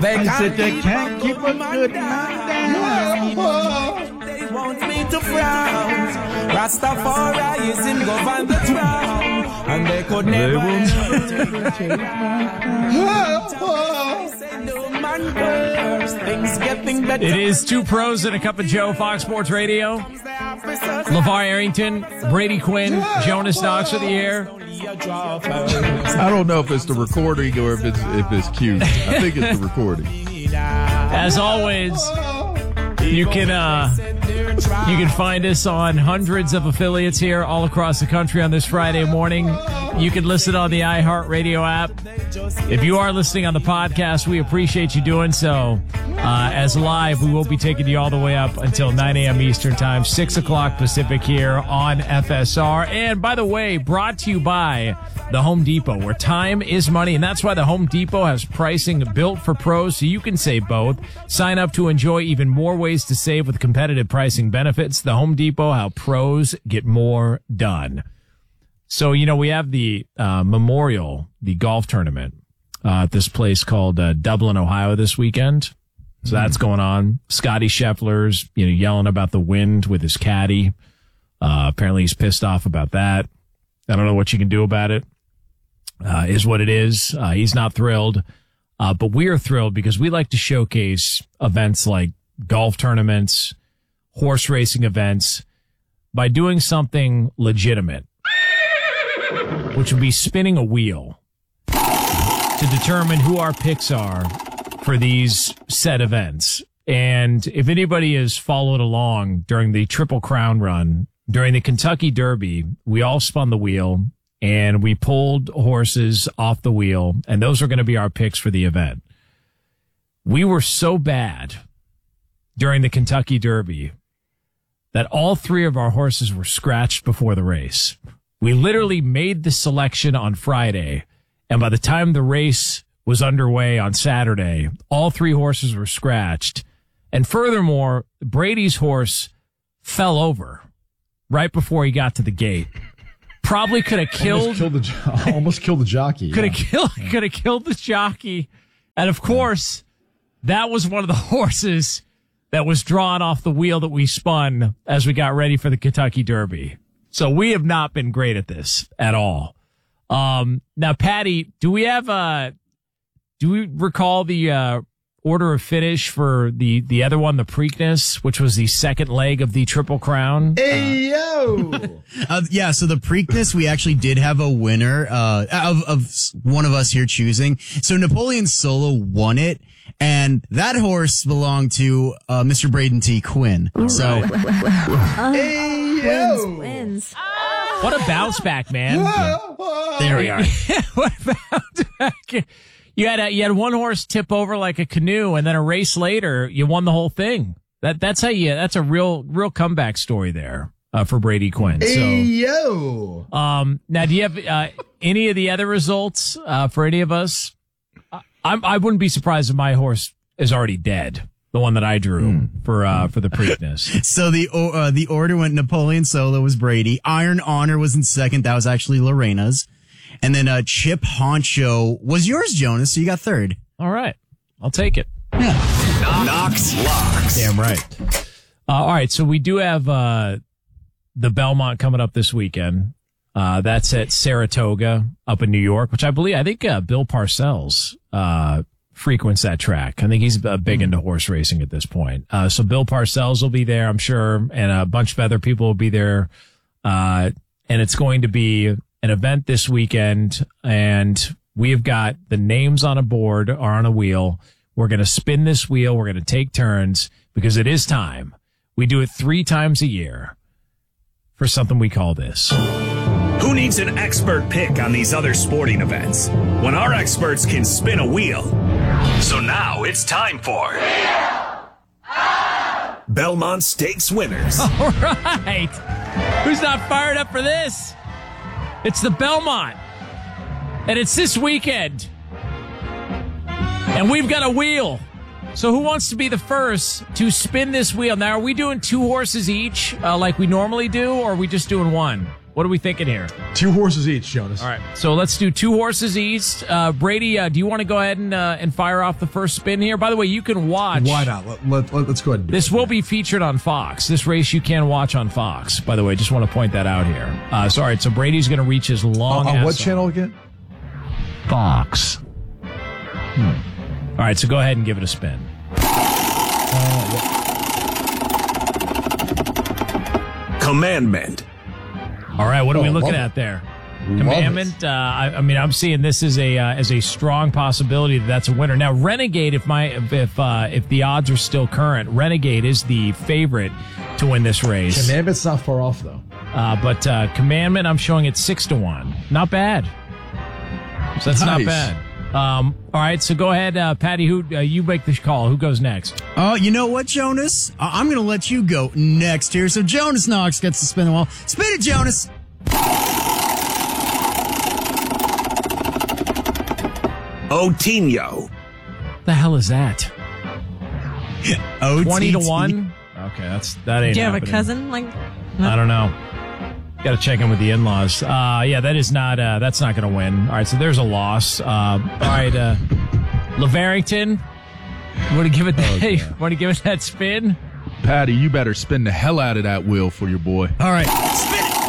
I said they can't keep a good man down. They want me to frown. Rastafari is in govern the crown, and they could never take It is Two Pros and a Cup of Joe, Fox Sports Radio. LeVar Arrington, Brady Quinn, Jonas Knox with the air. I don't know if it's the recording or if it's cute. I think it's the recording. As always, you can find us on hundreds of affiliates here all across the country on this Friday morning. You can listen on the iHeartRadio app. If you are listening on the podcast, we appreciate you doing so. As live, we will be taking you all the way up until 9 a.m. Eastern Time, 6 o'clock Pacific here on FSR. And by the way, brought to you by the Home Depot, where time is money. And that's why the Home Depot has pricing built for pros, so you can save both. Sign up to enjoy even more ways to save with competitive pricing benefits. The Home Depot, how pros get more done. So, we have the Memorial, the golf tournament, at this place called Dublin, Ohio this weekend. So that's going on. Scotty Scheffler's, yelling about the wind with his caddy. Apparently he's pissed off about that. I don't know what you can do about it. Is what it is. He's not thrilled. But we are thrilled because we like to showcase events like golf tournaments, horse racing events by doing something legitimate, which would be spinning a wheel to determine who our picks are for these said events. And if anybody has followed along during the Triple Crown run, during the Kentucky Derby, we all spun the wheel and we pulled horses off the wheel, and those are going to be our picks for the event. We were so bad during the Kentucky Derby that all three of our horses were scratched before the race. We literally made the selection on Friday, and by the time the race was underway on Saturday, all three horses were scratched. And furthermore, Brady's horse fell over right before he got to the gate. Probably could have almost killed the jockey. Could have killed the jockey. And of course, that was one of the horses that was drawn off the wheel that we spun as we got ready for the Kentucky Derby. So we have not been great at this at all. Now, Patty, do we recall the order of finish for the other one, the Preakness, which was the second leg of the Triple Crown? Hey, yo! Yeah, so the Preakness, we actually did have a winner of one of us here choosing. So Napoleon Solo won it, and that horse belonged to Mr. Braden T. Quinn. So, Hey, yo! Wins. What a bounce back, man. there we are. What a bounce back. You had one horse tip over like a canoe, and then a race later, you won the whole thing. That's a real comeback story there for Brady Quinn. So, Hey, yo! now do you have any of the other results for any of us? I wouldn't be surprised if my horse is already dead. The one that I drew for the Preakness. So the order went Napoleon Solo was Brady. Iron Honor was in second. That was actually Lorena's. And then Chip Honcho was yours, Jonas. So you got third. All right. I'll take it. Yeah. Knox Locks. Damn right. All right. So we do have the Belmont coming up this weekend. That's at Saratoga up in New York, which I think Bill Parcells frequents that track. I think he's big into horse racing at this point. So Bill Parcells will be there, I'm sure, and a bunch of other people will be there. And it's going to be an event this weekend, and we've got the names on a board or on a wheel. We're going to spin this wheel. We're going to take turns because it is time. We do it 3 times a year for something we call this. Who needs an expert pick on these other sporting events when our experts can spin a wheel? So now it's time for Belmont Stakes winners. All right. Who's not fired up for this? It's the Belmont. And it's this weekend. And we've got a wheel. So who wants to be the first to spin this wheel? Now, are we doing 2 horses each like we normally do, or are we just doing one? What are we thinking here? 2 horses each, Jonas. All right, so let's do 2 horses each. Brady, do you want to go ahead and fire off the first spin here? By the way, you can watch. Why not? Let's go ahead and do This it. will be featured on Fox. This race you can watch on Fox. By the way, just want to point that out here. So, all right, so Brady's going to reach his long. On ass what channel again? Fox. All right, so go ahead and give it a spin. Commandment. All right, what are we Oh, looking love at there? Love Commandment. I mean, I'm seeing this as a strong possibility that's a winner. Now, Renegade, if the odds are still current, Renegade is the favorite to win this race. Commandment's not far off, though. But Commandment, I'm showing it 6-1. Not bad. So that's not Nice. bad. All right, so go ahead, Patty. Who you make the call? Who goes next? You know what, Jonas? I'm going to let you go next here. So Jonas Knox gets to spin the wheel. Spin it, Jonas. Otinho. The hell is that? OTT. 20-1. Okay, that ain't. Do you have a happening. cousin? Like, I don't know. Got to check in with the in-laws. Yeah, that is not. That's not going to win. All right, so there's a loss. All right, LeVarrington. Want to give it that? Want to give it that spin? Patty, you better spin the hell out of that wheel for your boy. All right. Spin it.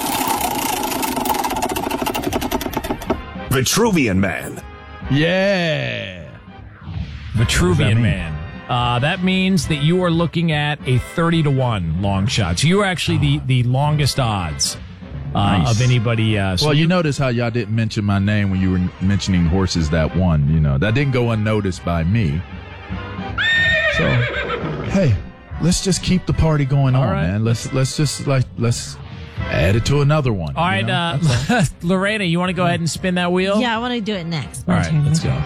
Vitruvian Man. Yeah. Vitruvian mean? Man. That means that you are looking at a 30-1 long shot. So you are actually the longest odds Nice. of anybody. So Well, you notice how y'all didn't mention my name when you were mentioning horses that won. You know, that didn't go unnoticed by me. So, hey, let's just keep the party going on, right. man. Let's add it to another one. all right, you know? That's all. Lorena, you want to go ahead and spin that wheel? yeah, I want to do it next. All right, let's go.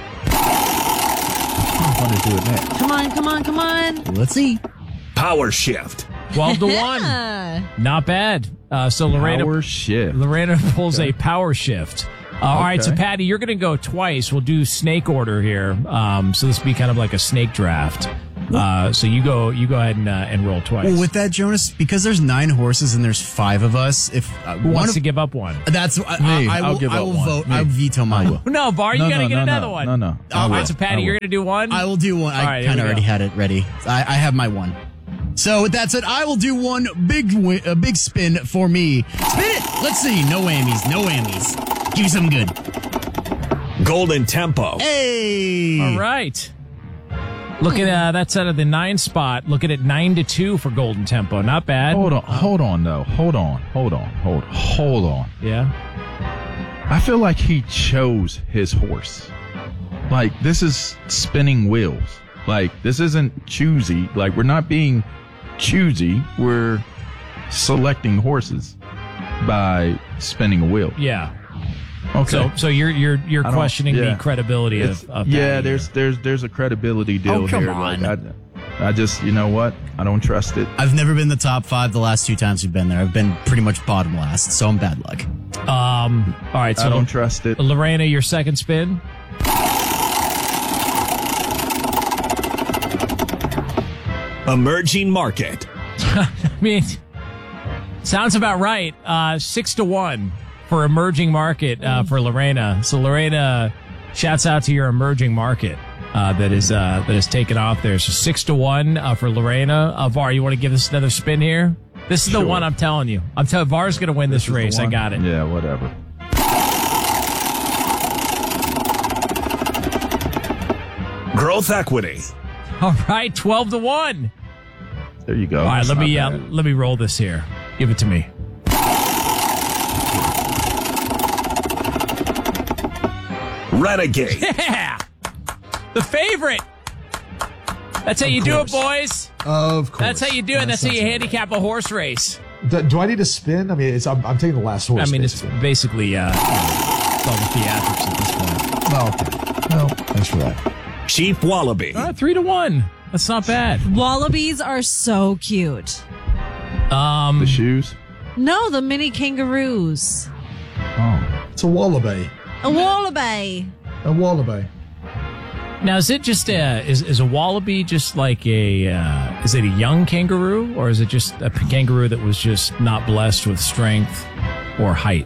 I want to do it next. Come on. Let's see. Power Shift. 12-1. Not bad. So Lorena Power shift. pulls a power shift. All right, so Patty, you're going to go twice. We'll do snake order here. So this will be kind of like a snake draft. So you go ahead and roll twice. Well, with that, Jonas, because there's 9 horses and there's 5 of us, if Who wants to give up one? that's Me. I I'll will, give I up will one. vote. Me. I veto mine. No, Bar, you got to get another one. No. All right, so Patty, you're going to do one? I will do one. All right, I here kind of we already go. had it ready. I have my one. So with that said, I will do one big spin for me. Spin it. Let's see. No whammies. Give me something good. Golden Tempo. Hey. All right. Look at that's out of the 9 spot. Looking at 9-2 for Golden Tempo. Not bad. Hold on, though. Hold on. Yeah. I feel like he chose his horse. Like, this is spinning wheels. Like, this isn't choosy. Like, we're not being choosy. We're selecting horses by spinning a wheel. Yeah. Okay. So you're I don't- questioning yeah. the credibility It's- of yeah, Patty here. there's a credibility deal Oh, come here. on. Like, I just, you know what? I don't trust it. I've never been the top 5 the last 2 times we've been there. I've been pretty much bottom last, so I'm bad luck. All right, so I don't trust it. Lorena, your second spin. Emerging Market. I mean, sounds about right. 6-1 for emerging market for Lorena. So Lorena, shouts out to your emerging market that is taken off there. So 6-1 for Lorena. Var, you want to give us another spin here? This is the one I'm telling you. I'm telling Var's going to win this is the race. I one? got it. Yeah, whatever. Growth Equity. All right, 12-1. There you go. All right, That's let not bad. me roll this here. Give it to me. Renegade. Yeah, the favorite. That's how you do it, boys. Of course. That's how you do it. That's how you handicap a horse race. Do I need to spin? I mean, I'm taking the last horse. I mean, it's basically. basically it's all the theatrics at this point. Oh, okay. Well, thanks for that. Chief Wallaby. 3-1. That's not bad. Wallabies are so cute. The shoes. No, the mini kangaroos. Oh. It's a wallaby. A wallaby. A wallaby. Now, is it just is a wallaby just like is it a young kangaroo, or is it just a kangaroo that was just not blessed with strength? or height?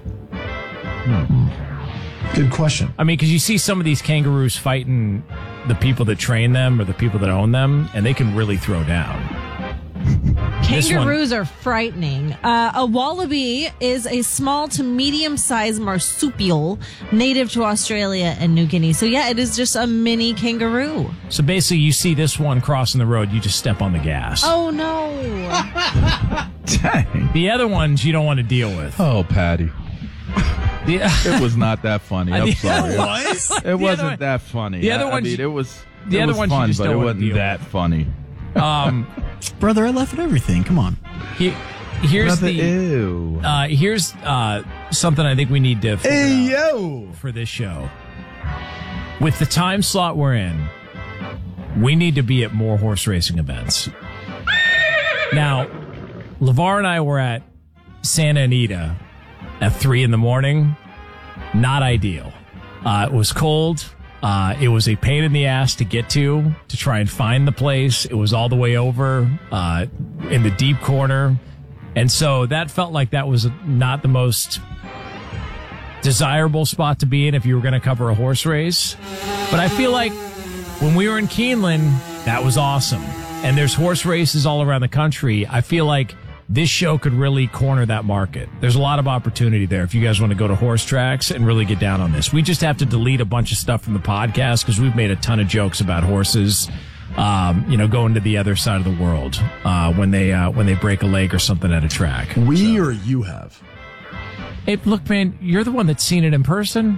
Good question. I mean, because you see some of these kangaroos fighting the people that train them or the people that own them, and they can really throw down. Kangaroos are frightening. A wallaby is a small to medium-sized marsupial native to Australia and New Guinea. So, yeah, it is just a mini kangaroo. So basically, you see this one crossing the road, you just step on the gas. Oh, no. Dang. The other ones you don't want to deal with. Oh, Patty. It was not that funny. I'm The sorry. other It wasn't that funny. The other I ones mean, you- it was. the it other was ones you fun, just but don't it wanna wasn't deal that funny. Brother, I laugh at everything. Come on. Here's Nothing- the ew. here's something I think we need to figure out yo. for this show. With the time slot we're in, we need to be at more horse racing events. Now, LeVar and I were at Santa Anita at 3 a.m. Not ideal. It was cold. It was a pain in the ass to get to try and find the place. It was all the way over in the deep corner. And so that felt like that was not the most desirable spot to be in if you were going to cover a horse race. But I feel like when we were in Keeneland, that was awesome. And there's horse races all around the country. I feel like this show could really corner that market. There's a lot of opportunity there if you guys want to go to horse tracks and really get down on this. We just have to delete a bunch of stuff from the podcast because we've made a ton of jokes about horses, going to the other side of the world when they break a leg or something at a track. We or you have? Hey, look, man, you're the one that's seen it in person.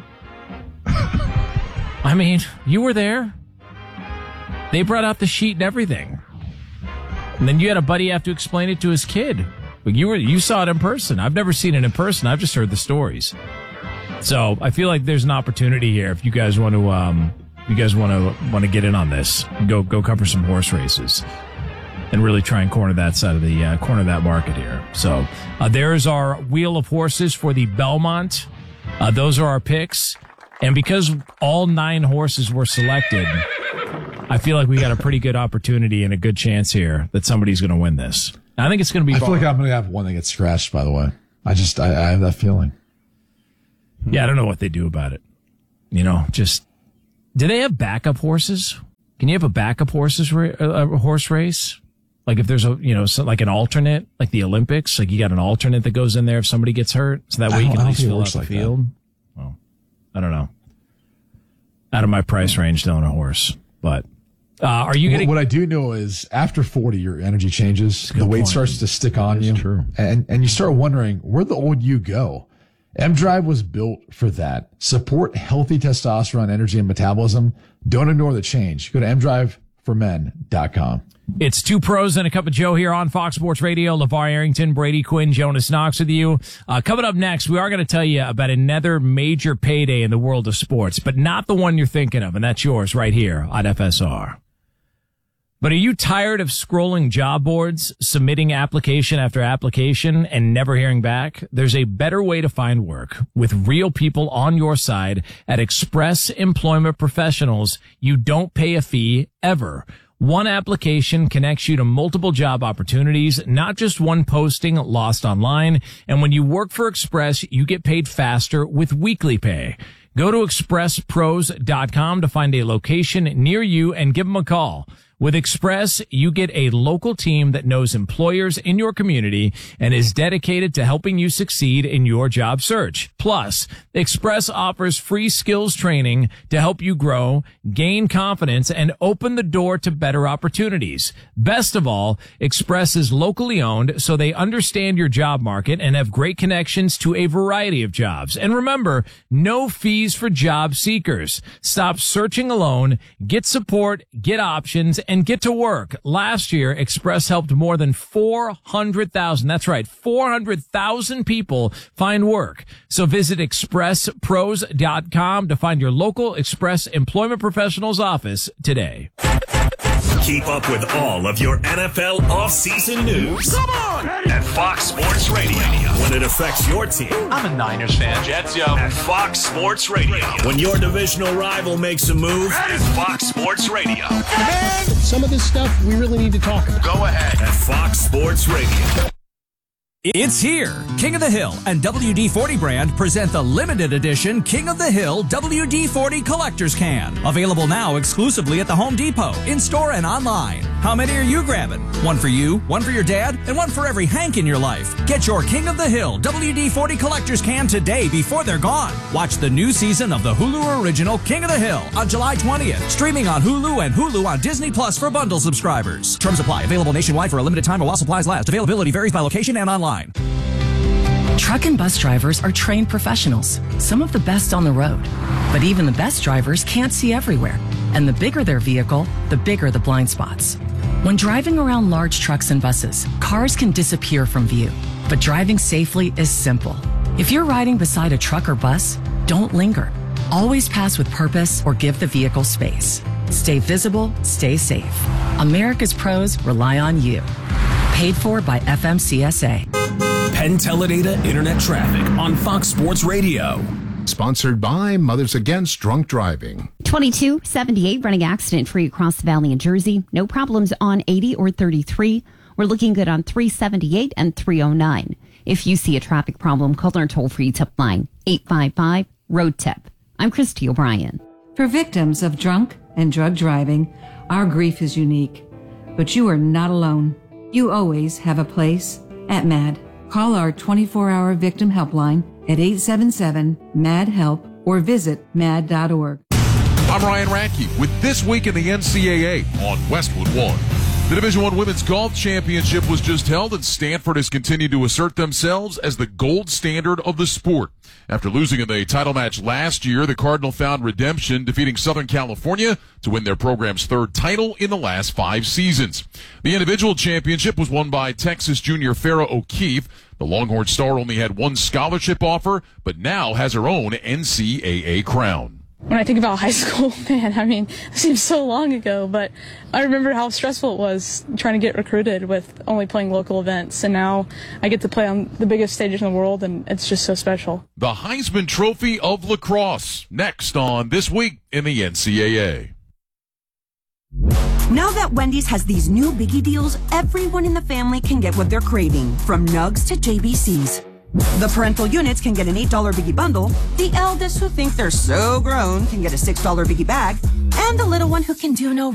I mean, you were there. They brought out the sheet and everything. And then you had a buddy have to explain it to his kid. But you saw it in person. I've never seen it in person. I've just heard the stories. So I feel like there's an opportunity here if you guys want to get in on this. Go cover some horse races and really try and corner that side of the corner that market here. So there's our wheel of horses for the Belmont. Those are our picks. And because all 9 horses were selected, I feel like we got a pretty good opportunity and a good chance here that somebody's going to win this. I think it's going to be I feel like I'm going to have one that gets scratched, by the way. I have that feeling. Yeah, I don't know what they do about it. Do they have backup horses? Can you have a backup horse race? Like if there's like an alternate, like the Olympics, like you got an alternate that goes in there if somebody gets hurt, so that way you can at least fill out the field. Well, I don't know. Out of my price range to own a horse, but are you getting? What I do know is after 40, your energy changes. The weight starts to stick on you. True. And you start wondering, where'd the old you go? M-Drive was built for that. Support healthy testosterone, energy, and metabolism. Don't ignore the change. Go to mdriveformen.com. It's 2 pros and a cup of Joe here on Fox Sports Radio. LeVar Arrington, Brady Quinn, Jonas Knox with you. Coming up next, we are going to tell you about another major payday in the world of sports, but not the one you're thinking of, and that's yours right here on FSR. But are you tired of scrolling job boards, submitting application after application, and never hearing back? There's a better way to find work with real people on your side at Express Employment Professionals. You don't pay a fee ever. One application connects you to multiple job opportunities, not just one posting lost online. And when you work for Express, you get paid faster with weekly pay. Go to expresspros.com to find a location near you and give them a call. With Express, you get a local team that knows employers in your community and is dedicated to helping you succeed in your job search. Plus, Express offers free skills training to help you grow, gain confidence, and open the door to better opportunities. Best of all, Express is locally owned, so they understand your job market and have great connections to a variety of jobs. And remember, no fees for job seekers. Stop searching alone, get support, get options, and get to work. Last year, Express helped more than 400,000, that's right, 400,000 people find work. So visit expresspros.com to find your local Express Employment Professionals office today. Keep up with all of your NFL offseason news. Come on! At Fox Sports Radio. When it affects your team. I'm a Niners fan. Jets, yo. At Fox Sports Radio. When your divisional rival makes a move. At Fox Sports Radio. Man, some of this stuff we really need to talk about. Go ahead. At Fox Sports Radio. It's here. King of the Hill and WD-40 brand present the limited edition King of the Hill WD-40 Collector's Can. Available now exclusively at the Home Depot, in-store and online. How many are you grabbing? One for you, one for your dad, and one for every Hank in your life. Get your King of the Hill WD-40 Collector's Can today before they're gone. Watch the new season of the Hulu original King of the Hill on July 20th. Streaming on Hulu and Hulu on Disney Plus for bundle subscribers. Terms apply. Available nationwide for a limited time while supplies last. Availability varies by location and online. Truck and bus drivers are trained professionals, some of the best on the road. But even the best drivers can't see everywhere. And the bigger their vehicle, the bigger the blind spots. When driving around large trucks and buses, cars can disappear from view. But driving safely is simple. If you're riding beside a truck or bus, don't linger. Always pass with purpose or give the vehicle space. Stay visible, stay safe. America's pros rely on you. Paid for by FMCSA. Penn Teledata Internet Traffic on Fox Sports Radio. Sponsored by Mothers Against Drunk Driving. 2278 running accident free across the valley in Jersey. No problems on 80 or 33. We're looking good on 378 and 309. If you see a traffic problem, call our toll-free tip line 855-ROAD-TIP. I'm Christy O'Brien. For victims of drunk and drug driving, our grief is unique. But you are not alone. You always have a place at MAD. Call our 24-hour victim helpline at 877-MAD-HELP or visit mad.org. I'm Ryan Radke with This Week in the NCAA on Westwood One. The Division I Women's Golf Championship was just held, and Stanford has continued to assert themselves as the gold standard of the sport. After losing in the title match last year, the Cardinal found redemption, defeating Southern California to win their program's third title in the last 5 seasons. The individual championship was won by Texas junior Farrah O'Keefe. The Longhorn star only had one scholarship offer, but now has her own NCAA crown. When I think about high school, man, I mean, it seems so long ago, but I remember how stressful it was trying to get recruited with only playing local events, and now I get to play on the biggest stages in the world, and it's just so special. The Heisman Trophy of Lacrosse, next on This Week in the NCAA. Now that Wendy's has these new biggie deals, everyone in the family can get what they're craving, from nugs to JBCs. The parental units can get an $8 biggie bundle, the eldest who think they're so grown can get a $6 biggie bag, and the little one who can do no